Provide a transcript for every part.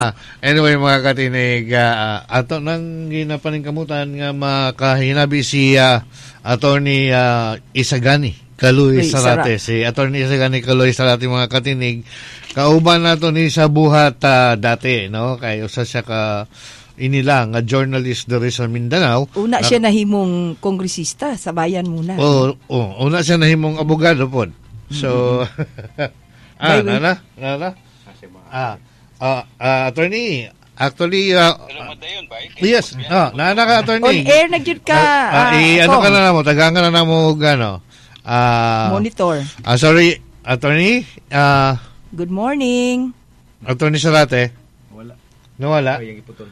Anyway, mga katinig, ato nang ginapaning kamutan nga makahinabi si Attorney Isagani Kaloy Sarate. Si Attorney Isagani Kaloy Sarate, mga katinig, kauban nato ni sa buhat dati, no? Kay usa siya ka inila nga journalist diri sa Mindanao. Una siya nahimong kongresista sa bayan muna. Una siya nahimong abogado pod. So, nana? Attorney, actually, yes, naana ka, attorney. On air, nag-yun ka. Ano ka na mo, tagaan ka na mo, monitor. Sorry, attorney. Good morning. Attorney Sarate. Wala. Nawala? Ay, yung iputol.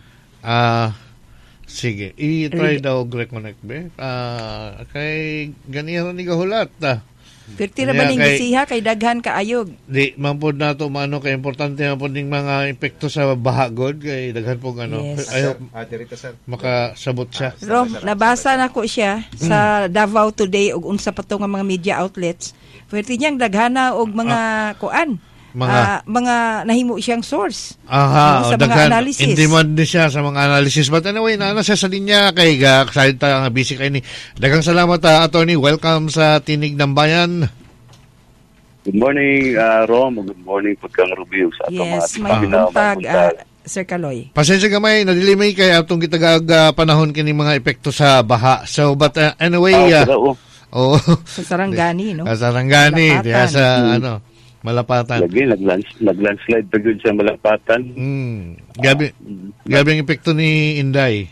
Sige, i-try daw reconnect, be. Kay ganihan ni gahulat, Pero tira ba ning gisiha kay daghan ka ayog? Di, mampod na ito, kay importante mampod ning mga epekto sa bahagod, kay daghan po Yes. Ayaw, Dirito, sir. makasabot siya. Rom, nabasa na ko siya sa Davao Today ug unsa pa to nga mga media outlets. Pwede niyang daghana og mga kuan. Mga nahimo siyang source. Sa mga analysis. In demand din siya sa mga analysis. But anyway, naana siya sa linya kay excited nga busy kay ni. Daghang salamat, attorney. Welcome sa Tinig ng Bayan. Good morning, Rom. Good morning, Pagkang Rubio. Sa yes, may buntag, Sir Kaloy. Pasensya gamay, nadilimay kay atong kitagag panahon kini mga epekto sa baha. So, but anyway, sa Sarangani, no? Sa Sarangani, diya sa Malapatan. Lagi, nag-landslide pa yun sa Malapatan. Gabi ang epekto ni Inday.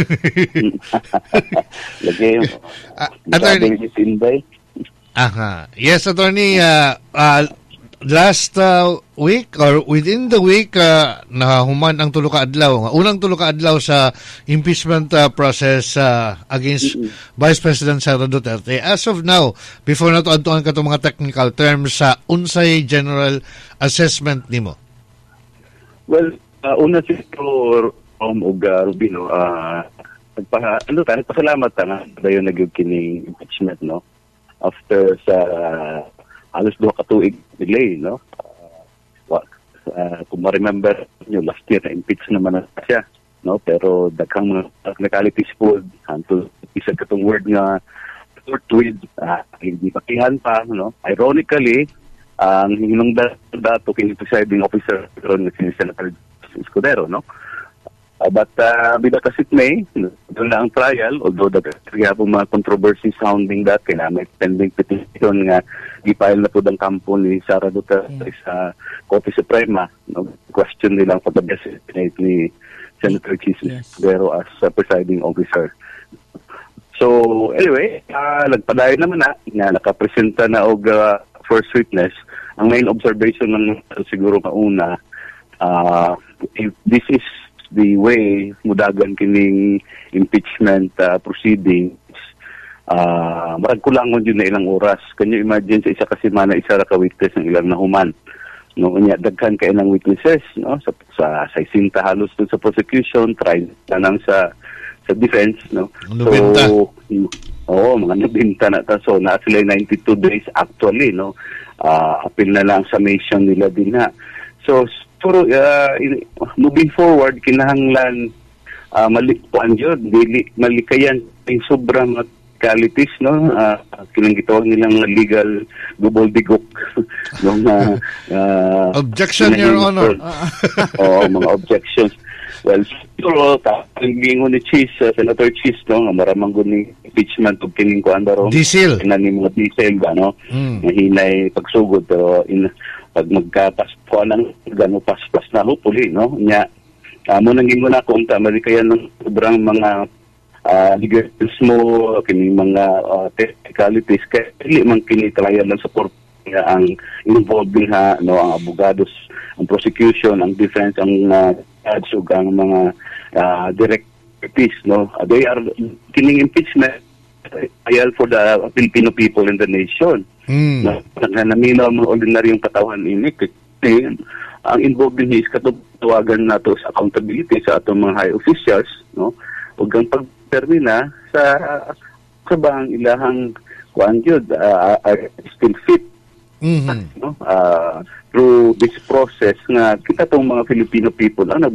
Lagi, attorney. Si Inday. Yes, attorney, last week or within the week, nahuman ang tulo ka adlaw. Unang tulo ka adlaw sa impeachment process against Vice President Sara Duterte. As of now, before na to adtuan ka itong mga technical terms, sa unsay general assessment nimo? Well, una siguro, Rubino, nagpasalamat nga dayon nagyud kining impeachment, no? After sa halos 2 ka tuig delay, no? Kung ma-remember nyo, last year na-impeach naman na siya, no? Pero daghang mga technicalities po, hanto isa katong word nga forthwith, hindi pakihan pa, no? Ironically, ang hinungdan dato kini presiding officer ron si Senator Escudero, no? But bila kasi May, doon na ang trial, although kaya po mga controversy sounding that, kaya may pending petition nga i-file na po ng kampo ni Sara Duterte sa Korte Suprema. No? Question nilang pag-designate ni Senator Escudero as presiding officer. So, anyway, nagpadayon naman na nakapresenta na og first witness. Ang main observation ng siguro kauna, if this is the way mudagan kining impeachment proceedings, marag kulangon yun na ilang oras. Can you imagine sa isa kasi mana isa ra ka witness ng ilang nahuman, no? Unya daghan kay ilang witnesses, no? Sa 60 halos dun sa prosecution, try tanang sa defense, no? So mga 90 na ta. So na sila 92 days actually, no? Appeal na lang summation nila din na. So pero moving forward, kinahanglan malikuan yun, malikayan yung sobrang qualities, no? Kinang gitawag nilang legal gubol-digok. Objection, Your Honor. Mga objections. Well, siguro, gingon ni Senator Cheese, no? Maramang guning impeachment o kining kuan daron. Diesel. Kinani mga diesel, no? Mahinay pagsugod, pero pag magkapaspo ng gano paspas na hopefully, no? Nya mo nang gingon na kung tama kaya ng sobrang mga legalismo, kini mga technicalities kay dili man kini trial lang sa court ang involving no, ang abogados, ang prosecution, ang defense, ang judge ug ang mga directives, no? They are kining impeachment trial for the Filipino people and the nation. Naminaw mga ordinaryong katawan ini ang involved din is katawagan nato sa accountability sa atong mga high officials, no? Ug ang pagdetermina sa bang ilahang kuan gyud still fit Mm-hmm. No? Through this process nga kita tong mga Filipino people ang